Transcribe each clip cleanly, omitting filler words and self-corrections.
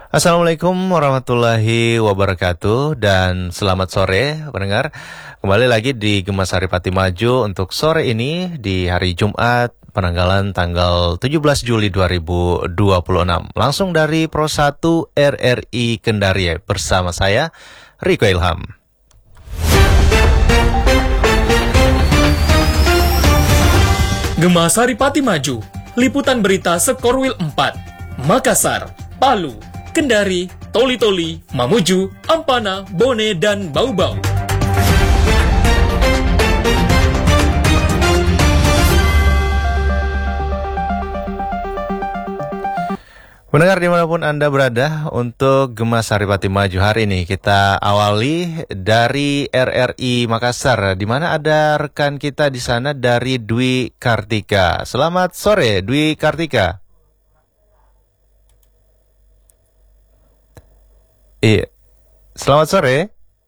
Assalamualaikum warahmatullahi wabarakatuh dan selamat sore pendengar. Kembali lagi di Gema Saripati Maju untuk sore ini di hari Jumat penanggalan tanggal 17 Juli 2026. Langsung dari Pro 1 RRI Kendari bersama saya Riko Ilham. Gema Saripati Maju, liputan berita Sekorwil 4, Makassar, Palu, Kendari, Toli-Toli, Mamuju, Ampana, Bone, dan Bau-Bau. Pendengar dimanapun Anda berada, untuk Gema Saripati Maju hari ini kita awali dari RRI Makassar, di mana ada rekan kita di sana dari Dwi Kartika. Selamat sore, Dwi Kartika. Iya, selamat sore.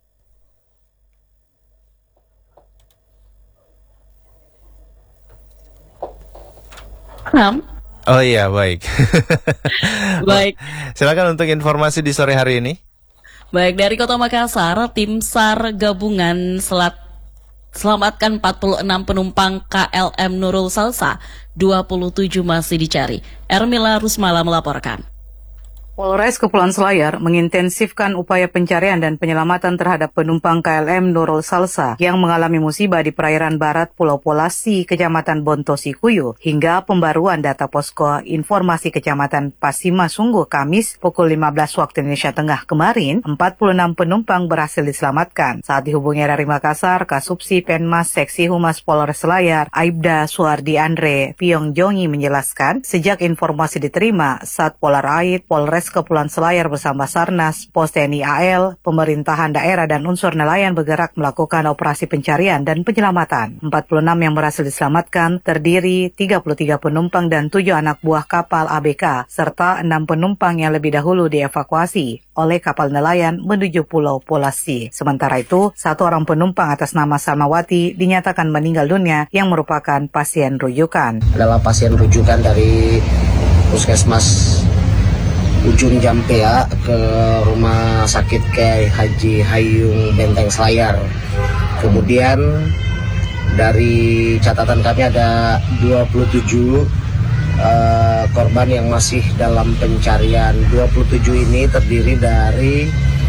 Oh iya, baik. Baik. Silakan untuk informasi di sore hari ini. Baik, dari Kota Makassar, tim SAR gabungan selamatkan 46 penumpang KLM Nurul Salsa, 27 masih dicari. Ermila Rusmala melaporkan. Polres Kepulauan Selayar mengintensifkan upaya pencarian dan penyelamatan terhadap penumpang KLM Nurul Salsa yang mengalami musibah di perairan barat Pulau Polasi, Kecamatan Bontosikuyu, hingga pembaruan data posko informasi Kecamatan Pasima Sungguh Kamis pukul 15 waktu Indonesia Tengah kemarin, 46 penumpang berhasil diselamatkan. Saat dihubungi RRI Makassar, Kasubsi Penmas Seksi Humas Polres Selayar, Aibda Suardi Andre Pyongjongi menjelaskan, sejak informasi diterima, Satpol Aid, Polres Kepulauan Selayar bersama Sarnas, Pos TNI AL, pemerintahan daerah dan unsur nelayan bergerak melakukan operasi pencarian dan penyelamatan. 46 yang berhasil diselamatkan terdiri 33 penumpang dan 7 anak buah kapal ABK, serta 6 penumpang yang lebih dahulu dievakuasi oleh kapal nelayan menuju Pulau Polasi. Sementara itu, 1 orang penumpang atas nama Salmawati dinyatakan meninggal dunia yang merupakan pasien rujukan. Adalah pasien rujukan dari Puskesmas Ujung Jampea ke Rumah Sakit Kiai Haji Hayung Benteng Selayar. Kemudian dari catatan kami ada 27 korban yang masih dalam pencarian. 27 ini terdiri dari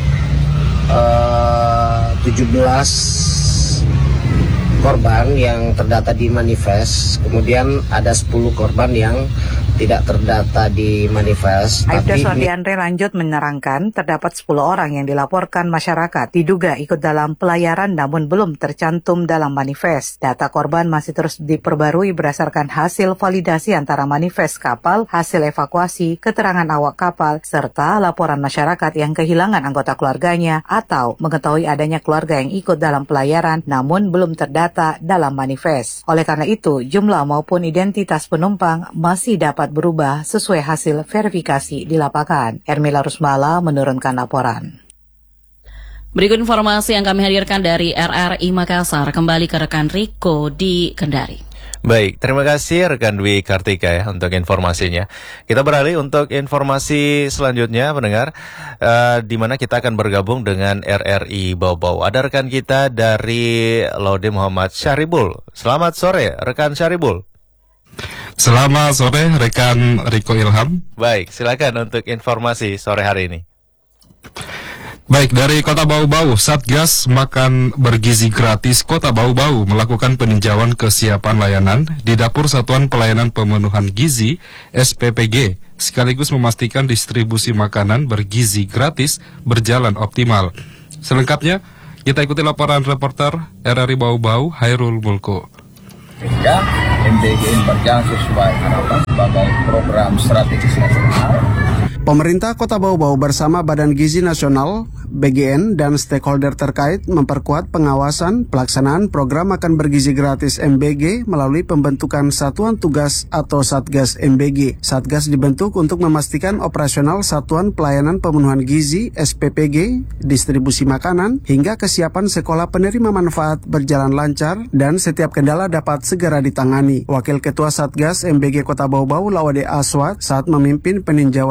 17 korban yang terdata di manifest, kemudian ada 10 korban yang tidak terdata di manifest. Aibda Suardi Andre lanjut menerangkan terdapat 10 orang yang dilaporkan masyarakat diduga ikut dalam pelayaran namun belum tercantum dalam manifest. Data korban masih terus diperbarui berdasarkan hasil validasi antara manifest kapal, hasil evakuasi, keterangan awak kapal, serta laporan masyarakat yang kehilangan anggota keluarganya atau mengetahui adanya keluarga yang ikut dalam pelayaran namun belum terdata dalam manifest. Oleh karena itu, jumlah maupun identitas penumpang masih dapat berubah sesuai hasil verifikasi di lapangan. Ermila Rusmala menurunkan laporan. Berikut informasi yang kami hadirkan dari RRI Makassar. Kembali ke rekan Riko di Kendari. Baik, terima kasih rekan Dwi Kartika ya untuk informasinya. Kita beralih untuk informasi selanjutnya, pendengar, di mana kita akan bergabung dengan RRI Bau-Bau. Ada rekan kita dari Laude Muhammad Syaribul. Selamat sore, rekan Syaribul. Selamat sore rekan Riko Ilham. Baik, silakan untuk informasi sore hari ini. Baik, dari Kota Bau-Bau, Satgas Makan Bergizi Gratis Kota Bau-Bau melakukan peninjauan kesiapan layanan di Dapur Satuan Pelayanan Pemenuhan Gizi (SPPG), sekaligus memastikan distribusi makanan bergizi gratis berjalan optimal. Selengkapnya, kita ikuti laporan reporter RRI Bau-Bau Hairul Mulko. Sehingga MBG berjalan sesuai harapan sebagai program strategis nasional. Pemerintah Kota Bau-Bau bersama Badan Gizi Nasional, BGN, dan stakeholder terkait memperkuat pengawasan pelaksanaan program makan bergizi gratis MBG melalui pembentukan Satuan Tugas atau Satgas MBG. Satgas dibentuk untuk memastikan operasional Satuan Pelayanan Pemenuhan Gizi (SPPG), distribusi makanan, hingga kesiapan sekolah penerima manfaat berjalan lancar dan setiap kendala dapat segera ditangani. Wakil Ketua Satgas MBG Kota Bau-Bau, Lawade Aswad, saat memimpin peninjauan Satgas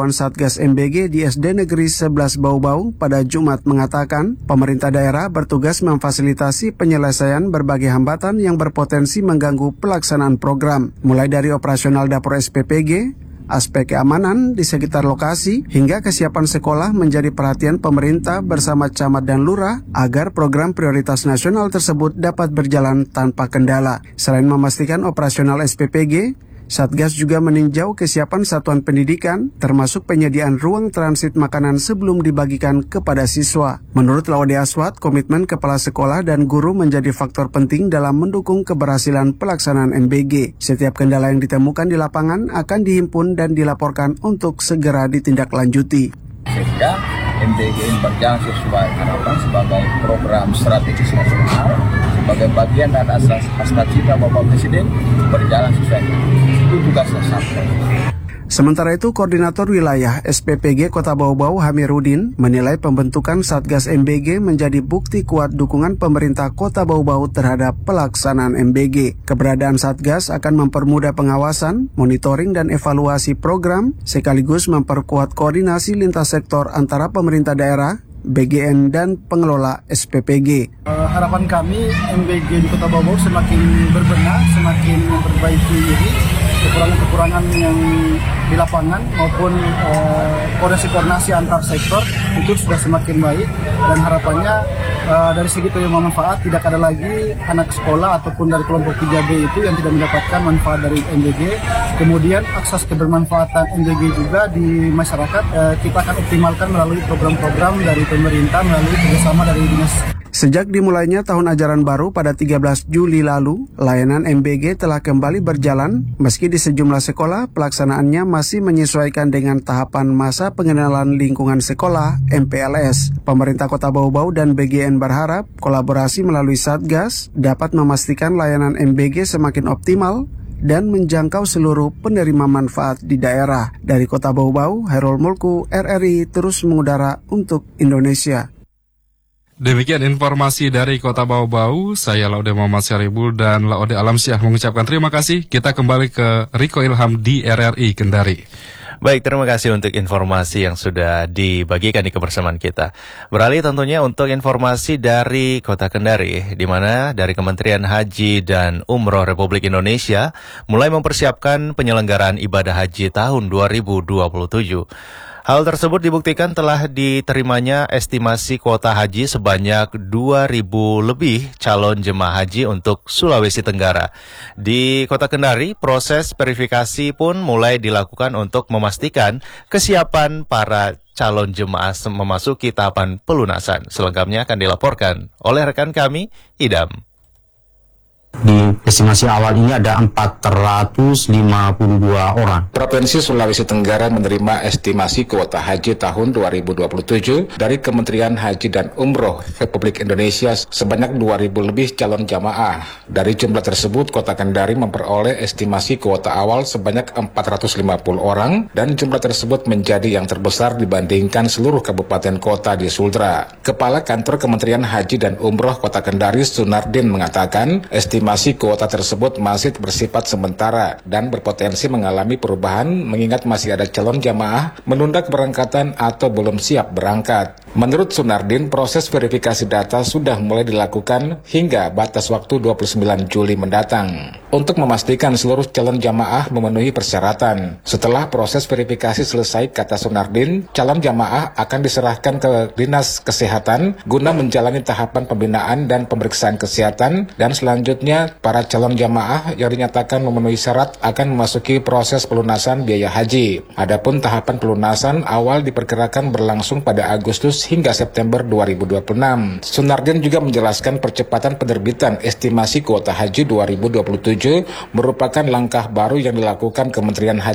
Satgas MBG di SD Negeri 11 Bau-Bau pada Jumat mengatakan, pemerintah daerah bertugas memfasilitasi penyelesaian berbagai hambatan yang berpotensi mengganggu pelaksanaan program, mulai dari operasional dapur SPPG, aspek keamanan di sekitar lokasi, hingga kesiapan sekolah menjadi perhatian pemerintah bersama camat dan lurah agar program prioritas nasional tersebut dapat berjalan tanpa kendala. Selain memastikan operasional SPPG, Satgas juga meninjau kesiapan satuan pendidikan, termasuk penyediaan ruang transit makanan sebelum dibagikan kepada siswa. Menurut Laude Aswad, komitmen kepala sekolah dan guru menjadi faktor penting dalam mendukung keberhasilan pelaksanaan MBG. Setiap kendala yang ditemukan di lapangan akan dihimpun dan dilaporkan untuk segera ditindaklanjuti. Sehingga MBG ini berjalan sesuai harapan sebagai program strategis nasional, sebagai bagian dan asas cita Bapak Presiden berjalan sesuai itu tugasnya sampai. Sementara itu, Koordinator Wilayah SPPG Kota Bau-Bau Hamirudin menilai pembentukan Satgas MBG menjadi bukti kuat dukungan pemerintah Kota Bau-Bau terhadap pelaksanaan MBG. Keberadaan Satgas akan mempermudah pengawasan, monitoring, dan evaluasi program, sekaligus memperkuat koordinasi lintas sektor antara pemerintah daerah, BGN, dan pengelola SPPG. Harapan kami MBG di Kota Bau-Bau semakin berbenah, semakin memperbaiki diri, kekurangan-kekurangan yang di lapangan maupun koordinasi antar sektor itu sudah semakin baik, dan harapannya dari segi penerima manfaat tidak ada lagi anak sekolah ataupun dari kelompok 3B itu yang tidak mendapatkan manfaat dari MBG. Kemudian akses kebermanfaatan MBG juga di masyarakat kita akan optimalkan melalui program-program dari pemerintah melalui kerjasama dari dinas. Sejak dimulainya tahun ajaran baru pada 13 Juli lalu, layanan MBG telah kembali berjalan meski di sejumlah sekolah pelaksanaannya masih menyesuaikan dengan tahapan masa pengenalan lingkungan sekolah MPLS. Pemerintah Kota Bau-Bau dan BGN berharap kolaborasi melalui Satgas dapat memastikan layanan MBG semakin optimal dan menjangkau seluruh penerima manfaat di daerah. Dari Kota Bau-Bau, Hairul Mulku, RRI terus mengudara untuk Indonesia. Demikian informasi dari Kota Bau-Bau. Saya Laude Muhammad Syaribul dan Laude Alamsyah mengucapkan terima kasih. Kita kembali ke Riko Ilham di RRI Kendari. Baik, terima kasih untuk informasi yang sudah dibagikan di kebersamaan kita. Beralih tentunya untuk informasi dari Kota Kendari, di mana dari Kementerian Haji dan Umroh Republik Indonesia mulai mempersiapkan penyelenggaraan ibadah haji tahun 2027. Hal tersebut dibuktikan telah diterimanya estimasi kuota haji sebanyak 2.000 lebih calon jemaah haji untuk Sulawesi Tenggara. Di Kota Kendari, proses verifikasi pun mulai dilakukan untuk memastikan kesiapan para calon jemaah memasuki tahapan pelunasan. Selengkapnya akan dilaporkan oleh rekan kami, Idam. Di estimasi awal ini ada 452 orang. Provinsi Sulawesi Tenggara menerima estimasi kuota haji tahun 2027 dari Kementerian Haji dan Umroh Republik Indonesia sebanyak 2.000 lebih calon jamaah. Dari jumlah tersebut, Kota Kendari memperoleh estimasi kuota awal sebanyak 450 orang dan jumlah tersebut menjadi yang terbesar dibandingkan seluruh kabupaten kota di Sultra. Kepala Kantor Kementerian Haji dan Umroh Kota Kendari, Sunardin, mengatakan estimasi kuota tersebut masih bersifat sementara dan berpotensi mengalami perubahan mengingat masih ada calon jamaah menunda keberangkatan atau belum siap berangkat. Menurut Sunardin, proses verifikasi data sudah mulai dilakukan hingga batas waktu 29 Juli mendatang untuk memastikan seluruh calon jamaah memenuhi persyaratan. Setelah proses verifikasi selesai, kata Sunardin, calon jamaah akan diserahkan ke Dinas Kesehatan guna menjalani tahapan pembinaan dan pemeriksaan kesehatan, dan selanjutnya para calon jamaah yang dinyatakan memenuhi syarat akan memasuki proses pelunasan biaya haji. Adapun tahapan pelunasan awal diperkirakan berlangsung pada Agustus hingga September 2026. Sunardin juga menjelaskan percepatan penerbitan estimasi kuota haji 2027 merupakan langkah baru yang dilakukan Kementerian Haji